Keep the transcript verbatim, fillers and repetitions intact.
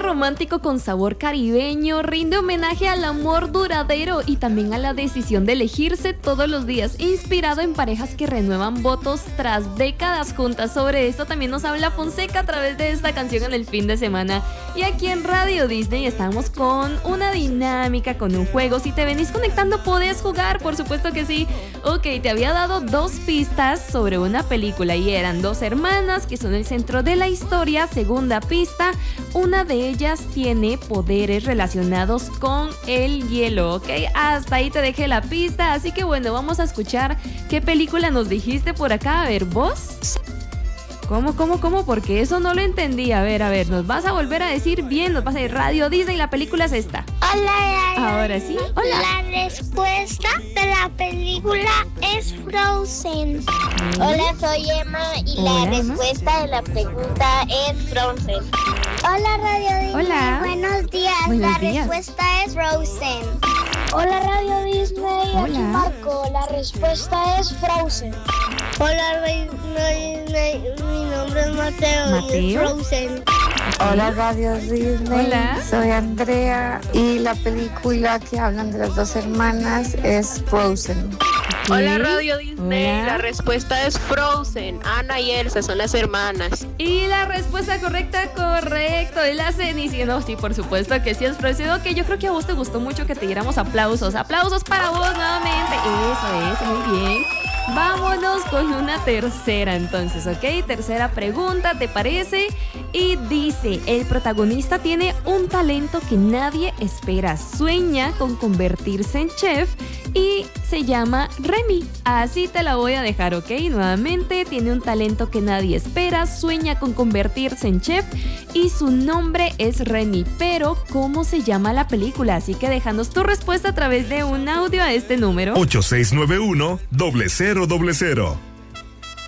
romántico con sabor caribeño, rinde homenaje al amor duradero y también a la decisión de elegirse todos los días, inspirado en parejas que renuevan votos tras décadas juntas. Sobre esto también nos habla Fonseca a través de esta canción en el fin de semana. Y aquí en Radio Disney estamos con una dinámica, con un juego. Si te venís conectando, podés jugar, por supuesto que sí. Ok, te había dado dos pistas sobre una película y eran dos hermanas que son el centro de la historia. Segunda pista, una de ellas tiene poderes relacionados con el hielo, ¿ok? Hasta ahí te dejé la pista, así que bueno, vamos a escuchar qué película nos dijiste por acá. A ver, ¿vos? ¿Cómo, cómo, cómo? Porque eso no lo entendí. A ver, a ver, nos vas a volver a decir bien, nos vas a ir Radio Disney, la película es esta. Hola, ahora sí, hola. La respuesta de la película es Frozen. Hola, soy Emma y Hola, la Emma. respuesta de la pregunta es Frozen. Hola, Radio Disney. Hola. Buenos días. Buenos la días. respuesta es Frozen. Hola, Radio Disney. Hola. Aquí Marco. La respuesta es Frozen. Hola, Radio Disney. Mi nombre es Mateo. Mateo. Y es Frozen. Hola Radio Disney, Hola. soy Andrea y la película que hablan de las dos hermanas es Frozen. Hola Radio Disney, Hola. la respuesta es Frozen. Anna y Elsa son las hermanas. Y la respuesta correcta, correcto, es la Cenicienta. No, sí, por supuesto que sí es Frozen. Ok, yo creo que a vos te gustó mucho que te diéramos aplausos. Aplausos para vos nuevamente. Eso es, muy bien. Vámonos con una tercera entonces, ¿ok? Tercera pregunta, ¿te parece? Y dice, el protagonista tiene un talento que nadie espera. Sueña con convertirse en chef y se llama Remy. Así te la voy a dejar, ¿ok? Nuevamente, tiene un talento que nadie espera, sueña con convertirse en chef y su nombre es Remy. Pero, ¿cómo se llama la película? Así que déjanos tu respuesta a través de un audio a este número. ocho seis nueve uno, cero cero cero cero.